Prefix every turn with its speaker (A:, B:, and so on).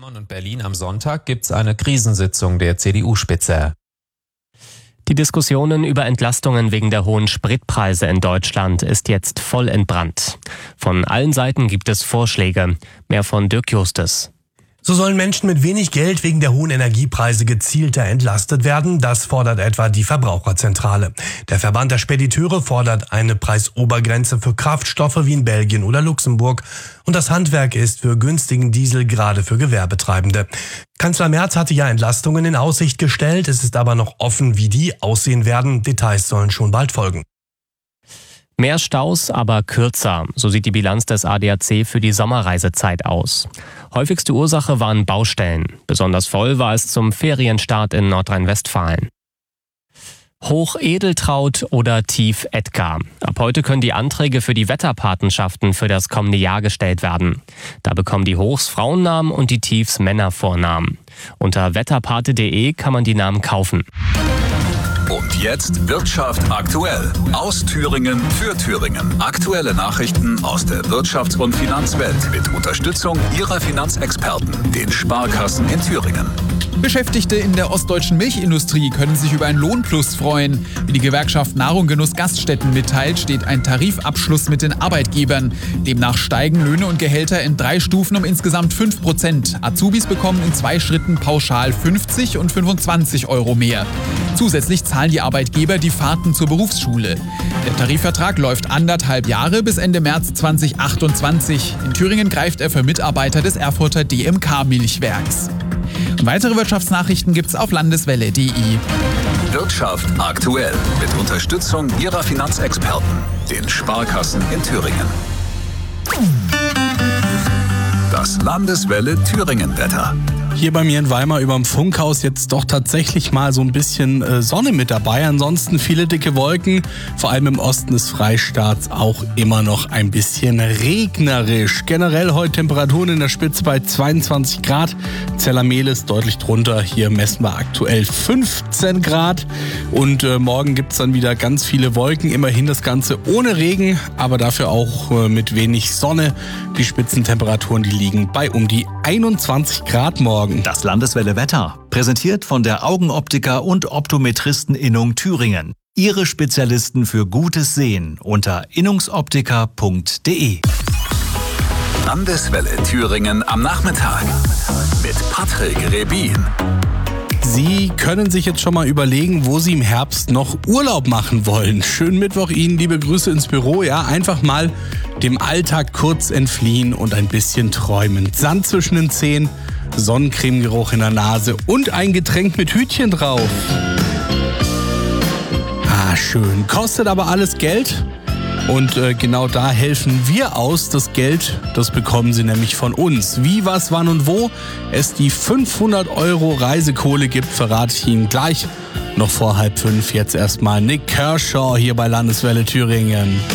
A: Pommern und Berlin am Sonntag gibt's eine Krisensitzung der CDU-Spitze.
B: Die Diskussionen über Entlastungen wegen der hohen Spritpreise in Deutschland ist jetzt voll entbrannt. Von allen Seiten gibt es Vorschläge. Mehr von Dirk Justus.
C: So sollen Menschen mit wenig Geld wegen der hohen Energiepreise gezielter entlastet werden. Das fordert etwa die Verbraucherzentrale. Der Verband der Spediteure fordert eine Preisobergrenze für Kraftstoffe wie in Belgien oder Luxemburg. Und das Handwerk ist für günstigen Diesel gerade für Gewerbetreibende. Kanzler Merz hatte ja Entlastungen in Aussicht gestellt. Es ist aber noch offen, wie die aussehen werden. Details sollen schon bald folgen.
B: Mehr Staus, aber kürzer. So sieht die Bilanz des ADAC für die Sommerreisezeit aus. Häufigste Ursache waren Baustellen. Besonders voll war es zum Ferienstart in Nordrhein-Westfalen. Hoch Edeltraud oder Tief Edgar. Ab heute können die Anträge für die Wetterpatenschaften für das kommende Jahr gestellt werden. Da bekommen die Hochs Frauennamen und die Tiefs Männervornamen. Unter wetterpate.de kann man die Namen kaufen.
D: Und jetzt Wirtschaft aktuell. Aus Thüringen für Thüringen. Aktuelle Nachrichten aus der Wirtschafts- und Finanzwelt mit Unterstützung Ihrer Finanzexperten, den Sparkassen in Thüringen.
E: Beschäftigte in der ostdeutschen Milchindustrie können sich über einen Lohnplus freuen. Wie die Gewerkschaft Nahrung Genuss Gaststätten mitteilt, steht ein Tarifabschluss mit den Arbeitgebern. Demnach steigen Löhne und Gehälter in 3 Stufen um insgesamt 5%. Azubis bekommen in 2 Schritten pauschal 50 und 25 Euro mehr. Zusätzlich zahlen die Arbeitgeber die Fahrten zur Berufsschule. Der Tarifvertrag läuft 1,5 Jahre bis Ende März 2028. In Thüringen greift er für Mitarbeiter des Erfurter DMK-Milchwerks. Weitere Wirtschaftsnachrichten gibt's auf landeswelle.de.
D: Wirtschaft aktuell mit Unterstützung Ihrer Finanzexperten, den Sparkassen in Thüringen. Das Landeswelle Thüringen-Wetter.
F: Hier bei mir in Weimar überm Funkhaus jetzt doch tatsächlich mal so ein bisschen Sonne mit dabei. Ansonsten viele dicke Wolken. Vor allem im Osten des Freistaats auch immer noch ein bisschen regnerisch. Generell heute Temperaturen in der Spitze bei 22 Grad. Zellermehl deutlich drunter. Hier messen wir aktuell 15 Grad. Und morgen gibt's dann wieder ganz viele Wolken. Immerhin das Ganze ohne Regen, aber dafür auch mit wenig Sonne. Die Spitzentemperaturen, die liegen bei um die 21 Grad morgen.
G: Das Landeswelle Wetter, präsentiert von der Augenoptiker und Optometristeninnung Thüringen. Ihre Spezialisten für gutes Sehen unter innungsoptiker.de.
D: Landeswelle Thüringen am Nachmittag mit Patrick Rebin.
F: Sie können sich jetzt schon mal überlegen, wo Sie im Herbst noch Urlaub machen wollen. Schönen Mittwoch Ihnen, liebe Grüße ins Büro. Ja, einfach mal dem Alltag kurz entfliehen und ein bisschen träumen. Sand zwischen den Zehen, Sonnencremegeruch in der Nase und ein Getränk mit Hütchen drauf. Ah, schön. Kostet aber alles Geld. Und genau da helfen wir aus. Das Geld, das bekommen Sie nämlich von uns. Wie, was, wann und wo es die 500 € Reisekohle gibt, verrate ich Ihnen gleich. Noch vor 4:30 jetzt erstmal Nick Kershaw hier bei Landeswelle Thüringen.